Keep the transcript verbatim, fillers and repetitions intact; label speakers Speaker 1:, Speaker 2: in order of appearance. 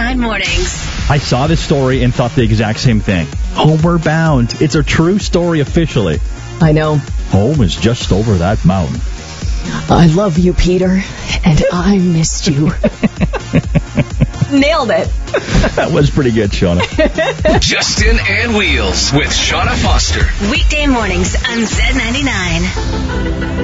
Speaker 1: ninety-nine mornings.
Speaker 2: I saw this story and thought the exact same thing. Homeward Bound. It's a true story officially.
Speaker 3: I know.
Speaker 2: Home is just over that mountain.
Speaker 3: I love you, Peter, and I missed you. Nailed it.
Speaker 2: That was pretty good, Shauna.
Speaker 4: Justin and Wheels with Shauna Foster.
Speaker 1: Weekday mornings on Z ninety-nine.